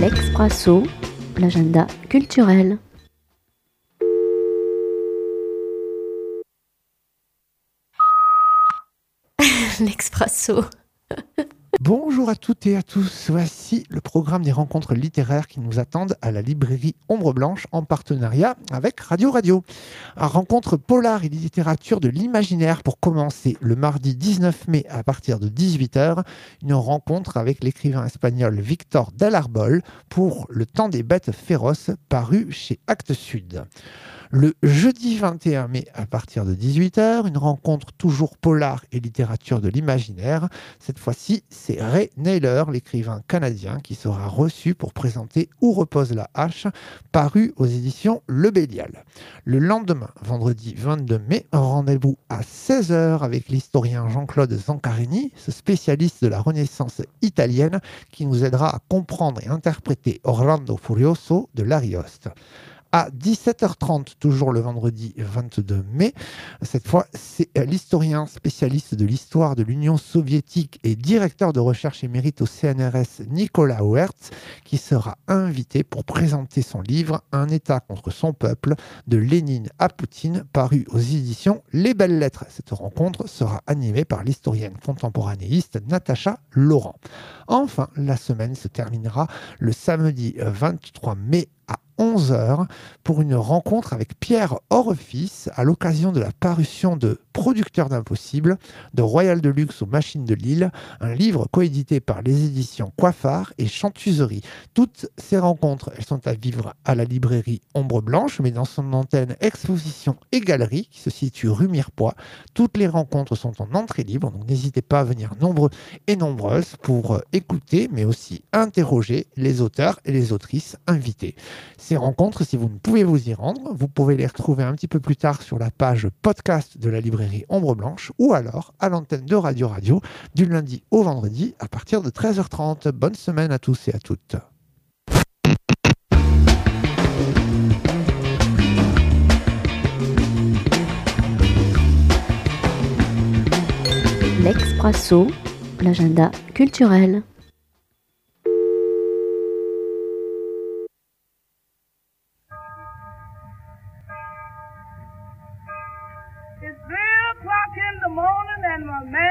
L'Expresso, l'agenda culturel. L'Expresso. Bonjour à toutes et à tous, voici le programme des rencontres littéraires qui nous attendent à la librairie Ombre Blanche en partenariat avec Radio Radio. Rencontre polar et littérature de l'imaginaire pour commencer le mardi 19 mai à partir de 18h, une rencontre avec l'écrivain espagnol Victor del Arbol pour Le temps des bêtes féroces paru chez Actes Sud. Le jeudi 21 mai à partir de 18h, une rencontre toujours polar et littérature de l'imaginaire. Cette fois-ci, c'est Ray Naylor, l'écrivain canadien, qui sera reçu pour présenter Où repose la hache, paru aux éditions Le Bélial. Le lendemain, vendredi 22 mai, rendez-vous à 16h avec l'historien Jean-Claude Zancarini, ce spécialiste de la Renaissance italienne qui nous aidera à comprendre et interpréter Orlando Furioso de l'Arioste. À 17h30, toujours le vendredi 22 mai. Cette fois, c'est l'historien spécialiste de l'histoire de l'Union soviétique et directeur de recherche émérite au CNRS, Nicolas Hertz, qui sera invité pour présenter son livre « Un État contre son peuple, de Lénine à Poutine », paru aux éditions Les Belles Lettres. Cette rencontre sera animée par l'historienne contemporanéiste Natacha Laurent. Enfin, la semaine se terminera le samedi 23 mai à 11h pour une rencontre avec Pierre Orefis à l'occasion de la parution de Producteurs d'Impossible, de Royal Deluxe aux Machines de Lille, un livre coédité par les éditions Coiffard et Chantuserie. Toutes ces rencontres, elles sont à vivre à la librairie Ombre Blanche, mais dans son antenne exposition et galerie qui se situe rue Mirepoix. Toutes les rencontres sont en entrée libre, donc n'hésitez pas à venir nombreux et nombreuses pour écouter, mais aussi interroger les auteurs et les autrices invités. Ces rencontres, si vous ne pouvez vous y rendre, vous pouvez les retrouver un petit peu plus tard sur la page podcast de la librairie Ombre Blanche ou alors à l'antenne de Radio Radio du lundi au vendredi à partir de 13h30. Bonne semaine à tous et à toutes. L'Expresso, l'agenda culturel. It's 3 o'clock in the morning and my man